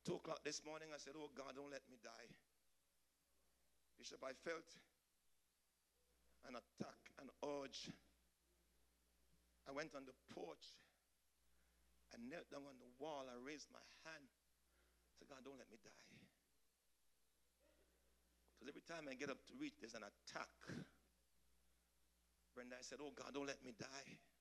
2 o'clock this morning, I said, oh God, don't let me die. Bishop, I felt an attack, an urge. I went on the porch. I knelt down on the wall. I raised my hand. I said, God, don't let me die. Because every time I get up to reach, there's an attack. Brenda, I said, oh God, don't let me die.